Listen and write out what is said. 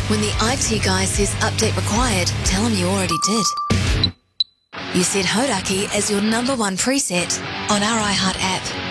When the IT guy says update required, tell him you already did. You set Hodaki as your number one preset on our iHeart app.